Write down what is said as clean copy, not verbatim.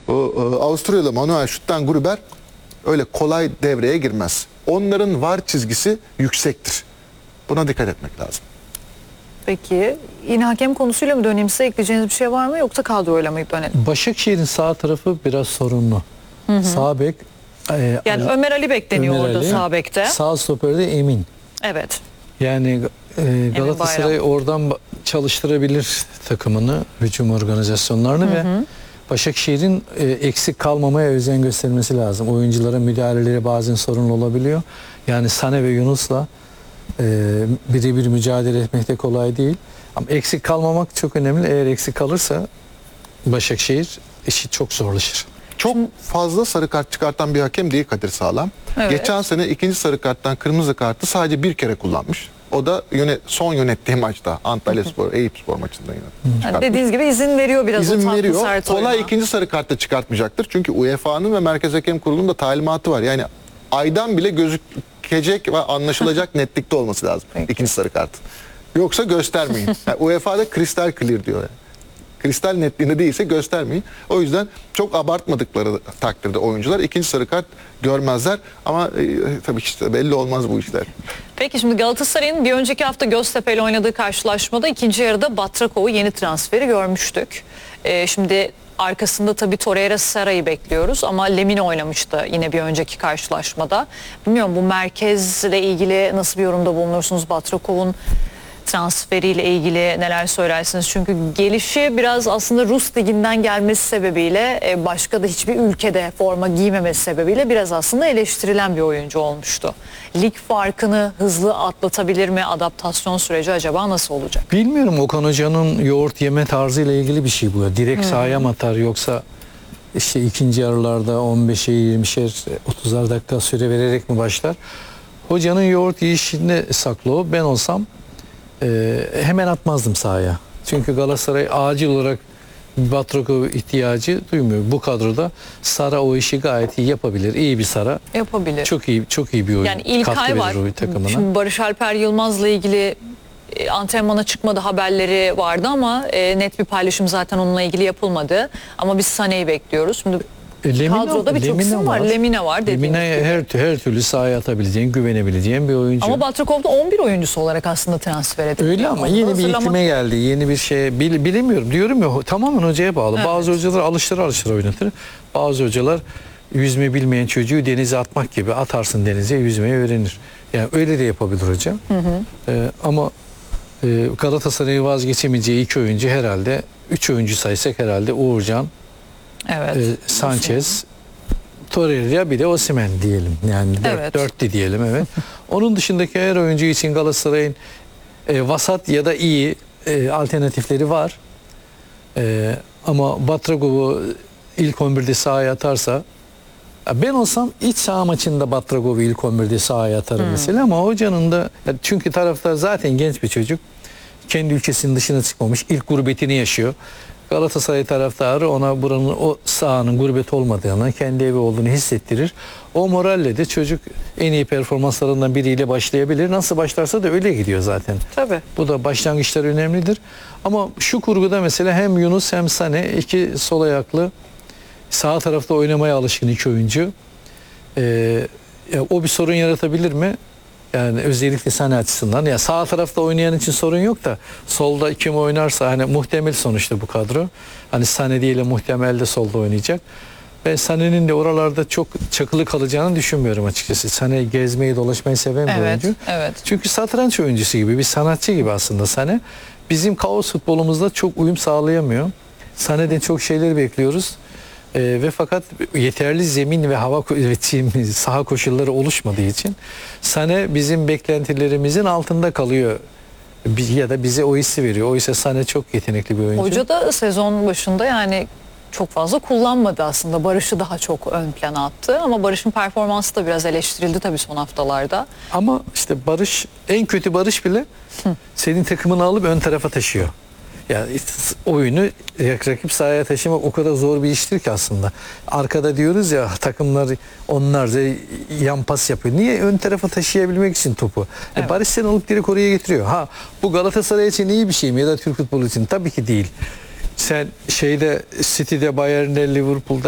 Avusturyalı Manuel Schüttengruber öyle kolay devreye girmez. Onların VAR çizgisi yüksektir. Buna dikkat etmek lazım. Peki yine hakem konusuyla mı döneyim, size ekleyeceğiniz bir şey var mı, yoksa kadroyla mı dönelim? Başakşehir'in sağ tarafı biraz sorunlu. Sağ bek Yani Ömer Ali bekleniyor Ömer orada Ali, sağ bekte. Sağ stoperde Emin. Evet. Yani Galatasaray Bayram. oradan çalıştırabilir takımını, hücum organizasyonlarını ve Başakşehir'in eksik kalmamaya özen göstermesi lazım. Oyunculara müdahaleleri bazen sorun olabiliyor. Yani Sane ve Yunus'la birebir mücadele etmek de kolay değil. Ama eksik kalmamak çok önemli. Eğer eksik kalırsa Başakşehir işi çok zorlaşır. Çok fazla sarı kart çıkartan bir hakem değil Kadir Sağlam. Evet. Geçen sene ikinci sarı karttan kırmızı kartı sadece bir kere kullanmış. O da son yönettiği maçta Antalyaspor, Eyüpspor maçında yine. Yani dediğiniz gibi izin veriyor biraz, o İzin tatlı veriyor. sert Kolay oyuna. ikinci sarı kartta çıkartmayacaktır. Çünkü UEFA'nın ve Merkez Hakem Kurulu'nun da talimatı var. Yani aydan bile gözükecek ve anlaşılacak netlikte olması lazım Peki. ikinci sarı kartın. Yoksa göstermeyin. Yani UEFA'da kristal clear diyor. Yani. Kristal netliğinde değilse göstermeyin. O yüzden çok abartmadıkları takdirde oyuncular ikinci sarı kart görmezler. Ama tabii işte belli olmaz bu işler. Peki şimdi Galatasaray'ın bir önceki hafta Göztepe ile oynadığı karşılaşmada ikinci yarıda Batrakov'u, yeni transferi görmüştük. Şimdi arkasında tabii Torreira Sara'yı bekliyoruz ama Lemina oynamıştı yine bir önceki karşılaşmada. Bilmiyorum, bu merkezle ilgili nasıl bir yorumda bulunursunuz? Batrakov'un transferiyle ilgili neler söylersiniz? Çünkü gelişi biraz aslında Rus liginden gelmesi sebebiyle, başka da hiçbir ülkede forma giymemesi sebebiyle biraz aslında eleştirilen bir oyuncu olmuştu. Lig farkını hızlı atlatabilir mi? Adaptasyon süreci acaba nasıl olacak? Bilmiyorum, Okan Hoca'nın yoğurt yeme tarzıyla ilgili bir şey bu. Direkt sahaya mı atar, yoksa işte ikinci yarılarda 15'e 20'şer 30'ar dakika süre vererek mi başlar? Hocanın yoğurt yiyişinde saklı o. Ben olsam hemen atmazdım sahaya. Çünkü Galatasaray acil olarak Batrakov ihtiyacı duymuyor. Bu kadroda Sara o işi gayet iyi yapabilir. İyi bir Sara. Yapabilir. Çok iyi bir oyun. Yani İlkay var. Şimdi Barış Alper Yılmaz'la ilgili antrenmana çıkmadı haberleri vardı ama net bir paylaşım zaten onunla ilgili yapılmadı. Ama biz Sané'yi bekliyoruz. Şimdi kadroda birçok isim var. Lemina var dediğimiz Lemina gibi. her türlü sahaya atabileceğin, güvenebileceğin bir oyuncu. Ama Batrakov'da 11 oyuncusu olarak aslında transfer edildi. Öyle ama Onu yeni bir hazırlamak- iklime geldi. Yeni bir şey bilemiyorum. Diyorum ya, tamamen hocaya bağlı. Evet. Bazı hocalar alıştır oynatır. Bazı hocalar yüzme bilmeyen çocuğu denize atmak gibi, atarsın denize, yüzmeyi öğrenir. Yani öyle de yapabilir hocam. Ama Galatasaray'ı vazgeçemeyeceği iki oyuncu herhalde, 3 oyuncu saysak herhalde Uğurcan, Evet. Sanchez, Torreira, bir de Osimhen diyelim. Yani Evet. dörtlü diyelim, evet. Onun dışındaki her oyuncu için Galatasaray'ın vasat ya da iyi alternatifleri var. Ama Batrakov'u ilk 11'de sahaya atarsa, ben olsam iç saha maçında Batrakov'u ilk 11'de sahaya atarım mesela, ama hocanın da, çünkü taraftar zaten genç bir çocuk. Kendi ülkesinin dışına çıkmamış, ilk gurbetini yaşıyor. Galatasaray taraftarı ona buranın, o sahanın gurbet olmadığını, kendi evi olduğunu hissettirir. O moralle de çocuk en iyi performanslarından biriyle başlayabilir. Nasıl başlarsa da öyle gidiyor zaten. Tabii. Bu da başlangıçlar önemlidir. Ama şu kurguda mesela hem Yunus hem Sané, iki sol ayaklı, sağ tarafta oynamaya alışkın iki oyuncu. O bir sorun yaratabilir mi? Yani özellikle Sané açısından. Ya sağ tarafta oynayan için sorun yok da solda kim oynarsa, hani muhtemel sonuçta bu kadro. Hani Sané değil, muhtemel de solda oynayacak. Ben Sané'nin de oralarda çok çakılı kalacağını düşünmüyorum açıkçası. Sané gezmeyi, dolaşmayı seven bir oyuncu. Evet. Çünkü satranç oyuncusu gibi, bir sanatçı gibi aslında Sané. Bizim kaos futbolumuzda çok uyum sağlayamıyor. Sané'den çok şeyler bekliyoruz. Ve fakat yeterli zemin ve saha koşulları oluşmadığı için Sané bizim beklentilerimizin altında kalıyor. Ya da bize o hissi veriyor. Oysa Sané çok yetenekli bir oyuncu. Hoca da sezon başında yani çok fazla kullanmadı aslında. Barış'ı daha çok ön plana attı ama Barış'ın performansı da biraz eleştirildi tabii son haftalarda. Ama işte Barış, en kötü Barış bile senin takımını alıp ön tarafa taşıyor. Yani oyunu rakip sahaya taşımak o kadar zor bir iştir ki aslında. Arkada diyoruz ya, takımlar onlarca yan pas yapıyor. Niye? Ön tarafa taşıyabilmek için topu. Evet. Barış seni alıp direkt oraya getiriyor. Ha, bu Galatasaray için iyi bir şey mi ya da Türk futbolu için? Tabii ki değil. Sen City'de, Bayern'de, Liverpool'da